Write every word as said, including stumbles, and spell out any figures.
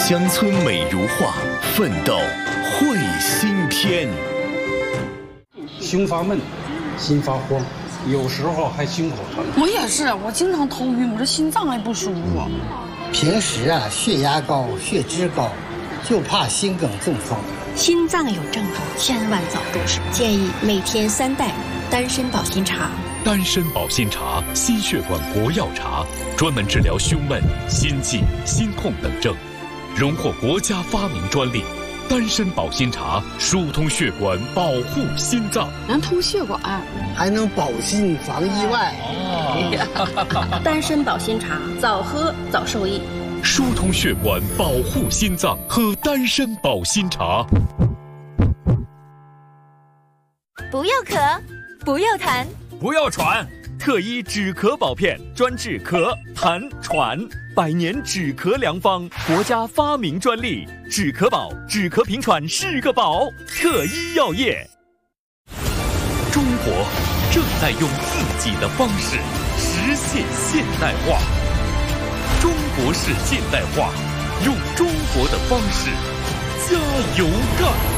乡村美如画，奋斗会新天。 胸发闷，心发慌，有时候还胸口疼。 我也是，我经常头晕，我这心脏也不舒服。 平时啊，血压高，血脂高，就怕心梗中风。 心脏有症状，千万早重视。建议每天三袋丹参保心茶。 丹参保心茶，心血管国药茶，专门治疗胸闷、心悸、心痛等症，荣获国家发明专利。丹参保心茶疏通血管，保护心脏， 能通血管， 还能保心防意外。 哦、丹参保心茶，早喝早受益。 疏通血管，保护心脏，喝丹参保心茶。 不要咳，不要痰， 不要喘。特医止咳宝片，专治咳、痰、喘，百年止咳良方，国家发明专利。止咳宝，止咳平喘是个宝。特医药业。 中国正在用自己的方式实现现代化。中国式现代化，用中国的方式加油干。